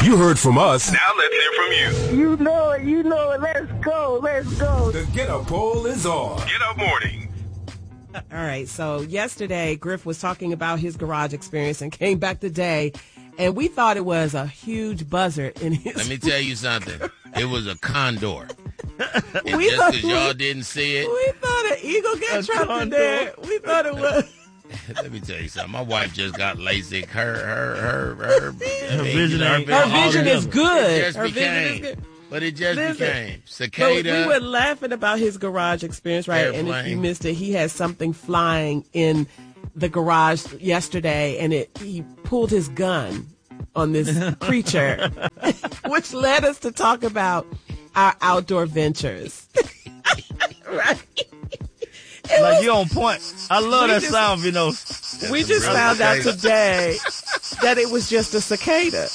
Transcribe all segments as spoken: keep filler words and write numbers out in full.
You heard from us. Now let's hear from you. You know it. You know it. Let's go. Let's go. The Get Up poll is on. Get Up Morning. All right. So yesterday, Griff was talking about his garage experience and came back today, and we thought it was a huge buzzard in his. Let me tell you something. It was a condor. And We just thought- because y'all didn't see it, We thought an eagle got A trapped in condor. there. We thought it was. let me tell you something. My wife just got LASIK. Her, her, her, her, Her vision ain't- Her vision is It good. just Her vision is became. good. But it just Listen, became But cicada. we were laughing about his garage experience, right? And if you Airplane. missed it, he had something flying in the garage yesterday, and it he pulled his gun on this creature, which led us to talk about our outdoor ventures. Right? It Like, was- you on point. I love We that just- sound, you know. we just Really found out cicada. today that it was just a cicada.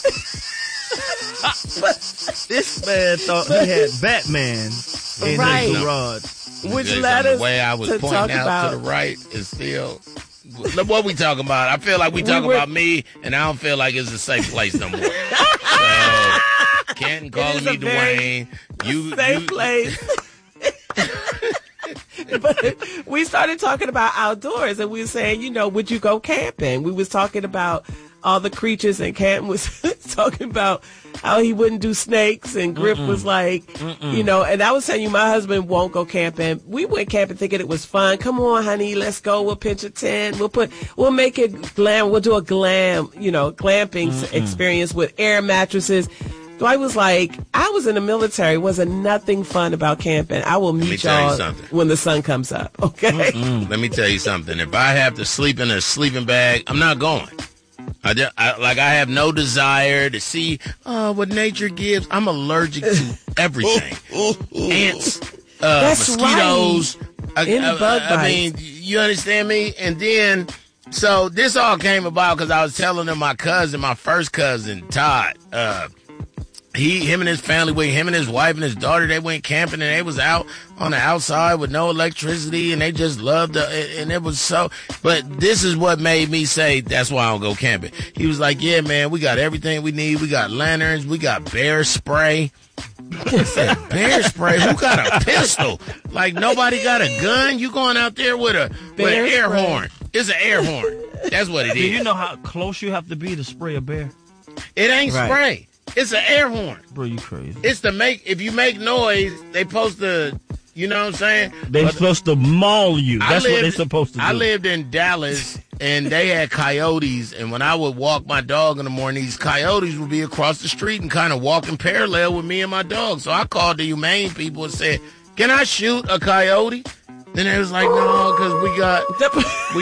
This man thought he had Batman in Right. his garage. Which Just led on us the way I was to pointing talk out about to the right is still. Look what we talking about. I feel like we We talking were- about me, and I don't feel like it's a safe place no more. So, Canton calling is a me very Dwayne. You, safe you, place. But we started talking about outdoors, and we were saying, you know, would you go camping? We was talking about all the creatures, and Canton was talking about how he wouldn't do snakes, and Griff Mm-mm. was like, Mm-mm. you know, and I was telling you, my husband won't go camping. We went camping thinking it was fun. Come on, honey, let's go. We'll pitch a tent. We'll put, we'll make it glam. We'll do a glam, you know, glamping Mm-mm. experience with air mattresses. Dwight was like, I was in the military. Wasn't nothing fun about camping. I will me meet tell you y'all something. when the sun comes up. Okay. Let me tell you something. If I have to sleep in a sleeping bag, I'm not going. I, just, I like I have no desire to see uh, what nature gives. I'm allergic to everything. Ants, uh, That's mosquitoes. I, In I- bug I mean, you understand me? And then, so this all came about because I was telling them my cousin, my first cousin, Todd. Uh, He, him and his family went, him and his wife and his daughter, they went camping and they was out on the outside with no electricity and they just loved it. And it was so, but this is what made me say, that's why I don't go camping. He was like, yeah, man, we got everything we need. We got lanterns. We got bear spray. I said, bear spray? Who got a pistol? Like nobody got a gun? You going out there with a, with Bear an air spray. horn. It's an air horn. That's what it Do is. you know how close you have to be to spray a bear? It ain't Right. spray. It's an air horn. Bro, you crazy. It's to make, if you make noise, they supposed to, you know what I'm saying? They But supposed to maul you. I That's what lived- they supposed to do. I lived in Dallas, and they had coyotes, and when I would walk my dog in the morning, these coyotes would be across the street and kind of walking parallel with me and my dog. So I called the humane people and said, can I shoot a coyote? Then they was like, no, because we got, we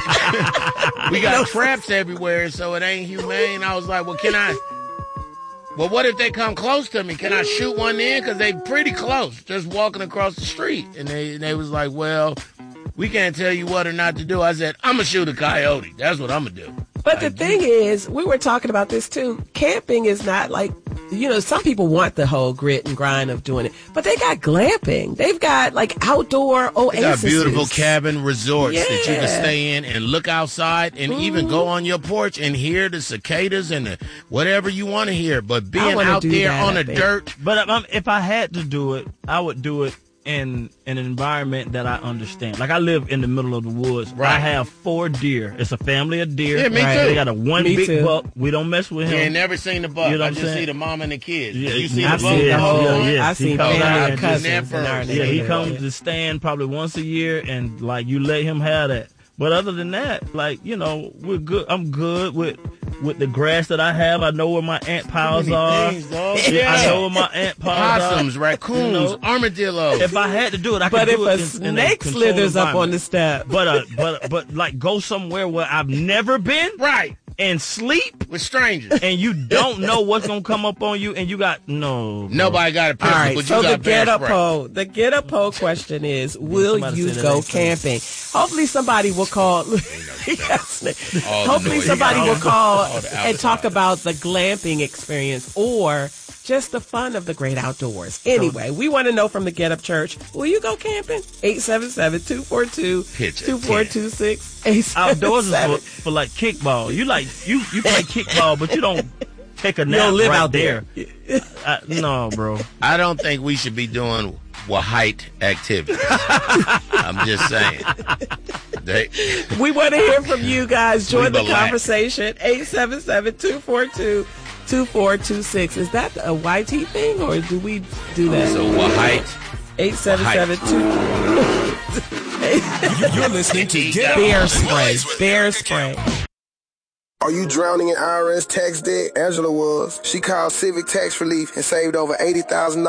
got, we got traps everywhere, so it ain't humane. I was like, well, can I... Well, what if they come close to me? Can I shoot one in? Because they pretty close, just walking across the street. And they, and they was like, well, we can't tell you what or not to do. I said, I'm going to shoot a coyote. That's what I'm going to do. But the thing is, we were talking about this too. Camping is not like, you know, some people want the whole grit and grind of doing it, but they got glamping. They've got like outdoor They oases. got beautiful cabin resorts that you can Yeah. stay in and look outside and even go on your porch and hear the cicadas and the, whatever you want to hear. But being wanna out do there that, on I the think. dirt, But um, if I had to do it, I would do it in, in an environment that I understand. Like I live in the middle of the woods. Right. I have four deer. It's a family of deer. Yeah, me Right. too. They got a one Me big too. buck. We don't mess with you him. ain't never seen the buck. You know what I I'm just saying? see the mom and the kids. Yeah, you see I've the buck? seen yeah, the whole. yeah, yeah. I've seen He family comes and in cousins there in our first. Yeah, he neighborhood. comes to stand probably once a year, and like you let him have that. But other than that, like you know, we're good. I'm good with with the grass that I have. I know where my ant piles many are. things, dog. Yeah, Yeah. I know where my ant piles Possums, are. raccoons, You know, armadillos. if I had to do it, I But could if do a it in, in a snake controlled slithers up on environment. the step, But uh, but but like go somewhere where I've never been right, and sleep, with strangers. and you don't know what's gonna come up on you, and you got no. bro. Nobody got a all pistol, right. but So you the got bear get up spray. poll, the get up poll question is: will somebody you say that go ain't true. camping? Hopefully, somebody will call. Yes. All the Hopefully, noise. somebody All will the- call all the and talk outside. about the glamping experience or just the fun of the great outdoors. Anyway, we want to know from the Get Up Church, will you go camping? eight seven seven, two four two, Pitch a two four two six, eight seven seven. Outdoors is for, for like kickball. You like you you play kickball, but you don't take a You nap don't live right out there. there. I, no, bro. I don't think we should be doing height activities. I'm just saying. They, We want to hear from you guys. Join the Leave a like. conversation. eight seven seven, two four two, two four two six. Is that a Y T thing, or do we do that? so what height? eight seven seven two. You're listening to Get Up Bear with the spray. Boys with Bear Eric and spray. Cameron. Are you drowning in I R S tax debt? Angela was. She called Civic Tax Relief and saved over eighty thousand dollars.